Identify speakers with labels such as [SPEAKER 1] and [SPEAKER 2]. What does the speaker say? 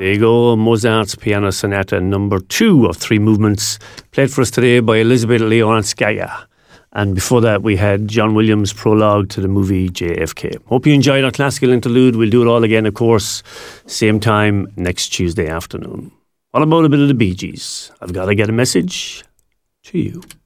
[SPEAKER 1] There you go, Mozart's Piano Sonata number 2 of 3 movements, played for us today by Elizabeth Leonskaya. And before that, we had John Williams' prologue to the movie JFK. Hope you enjoyed our classical interlude. We'll do it all again, of course, same time next Tuesday afternoon. What about a bit of the Bee Gees? I've got to get a message to you.